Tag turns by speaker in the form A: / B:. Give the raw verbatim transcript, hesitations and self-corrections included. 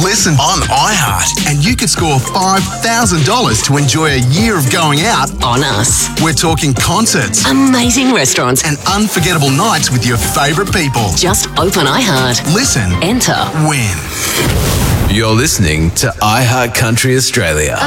A: Listen on iHeart, and you could score five thousand dollars to enjoy a year of going out
B: On us.
A: We're talking concerts
B: Amazing restaurants.
A: and unforgettable nights with your favourite people.
B: Just open iHeart.
A: Listen,
B: Enter.
A: win.
C: You're listening to iHeart Country Australia.